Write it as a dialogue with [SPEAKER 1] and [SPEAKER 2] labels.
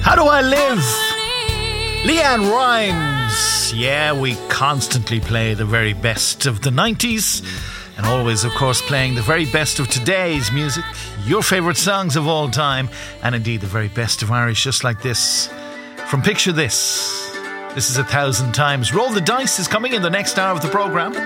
[SPEAKER 1] How Do I Live? Leanne Rimes. Yeah, we constantly play the very best of the 90s and always, of course, playing the very best of today's music, your favourite songs of all time, and indeed the very best of Irish, just like this. From Picture This. This is 1,000 Times. Roll the Dice is coming in the next hour of the programme.